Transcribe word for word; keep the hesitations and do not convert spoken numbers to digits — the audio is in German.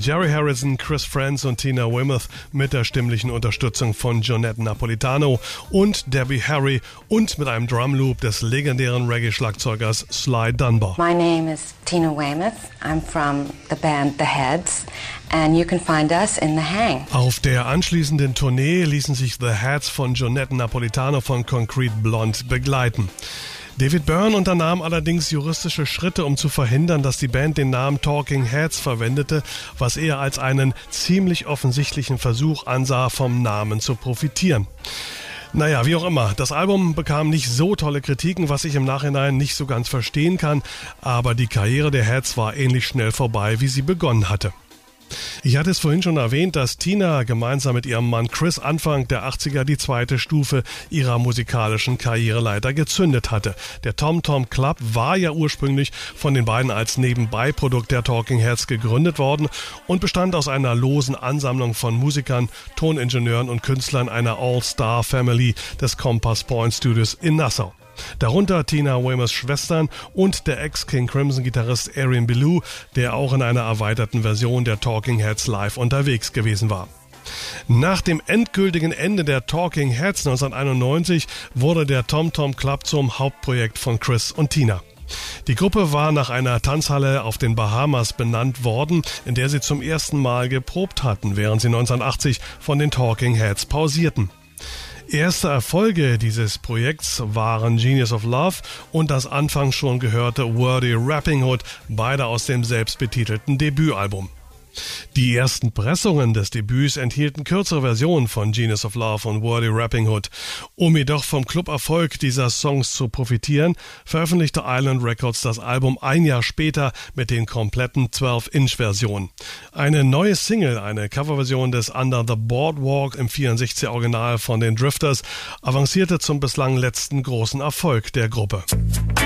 Jerry Harrison, Chris Frantz und Tina Weymouth mit der stimmlichen Unterstützung von Jonette Napolitano und Debbie Harry und mit einem Drumloop des legendären Reggae-Schlagzeugers Sly Dunbar. My name is Tina Weymouth. I'm from the band The Heads and you can find us in The Hang. Auf der anschließenden Tournee ließen sich The Heads von Jonette Napolitano von Concrete Blonde begleiten. David Byrne unternahm allerdings juristische Schritte, um zu verhindern, dass die Band den Namen Talking Heads verwendete, was er als einen ziemlich offensichtlichen Versuch ansah, vom Namen zu profitieren. Naja, wie auch immer, das Album bekam nicht so tolle Kritiken, was ich im Nachhinein nicht so ganz verstehen kann, aber die Karriere der Heads war ähnlich schnell vorbei, wie sie begonnen hatte. Ich hatte es vorhin schon erwähnt, dass Tina gemeinsam mit ihrem Mann Chris Anfang der achtziger die zweite Stufe ihrer musikalischen Karriereleiter gezündet hatte. Der Tom Tom Club war ja ursprünglich von den beiden als Nebenbeiprodukt der Talking Heads gegründet worden und bestand aus einer losen Ansammlung von Musikern, Toningenieuren und Künstlern einer All-Star-Family des Compass Point Studios in Nassau. Darunter Tina Weymouths Schwestern und der Ex-King Crimson-Gitarrist Arian Belew, der auch in einer erweiterten Version der Talking Heads live unterwegs gewesen war. Nach dem endgültigen Ende der Talking Heads neunzehnhunderteinundneunzig wurde der Tom Tom Club zum Hauptprojekt von Chris und Tina. Die Gruppe war nach einer Tanzhalle auf den Bahamas benannt worden, in der sie zum ersten Mal geprobt hatten, während sie neunzehnhundertachtzig von den Talking Heads pausierten. Erste Erfolge dieses Projekts waren Genius of Love und das anfangs schon gehörte Wordy Rapping Hood, beide aus dem selbstbetitelten Debütalbum. Die ersten Pressungen des Debüts enthielten kürzere Versionen von Genius of Love und Wordy Rapping Hood. Um jedoch vom Club-Erfolg dieser Songs zu profitieren, veröffentlichte Island Records das Album ein Jahr später mit den kompletten zwölf Inch Versionen. Eine neue Single, eine Coverversion des Under the Boardwalk im vierundsechziger Original von den Drifters, avancierte zum bislang letzten großen Erfolg der Gruppe.